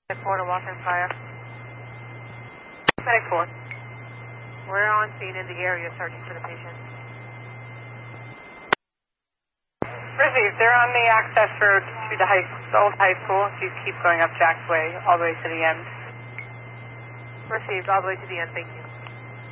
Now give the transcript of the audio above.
4 to Washington Fire. Medic 4. We're on scene in the area searching for the patient. Received. They're on the access road to the old high school. If you keep going up Jack's Way all the way to the end. Received all the way to the end. Thank you.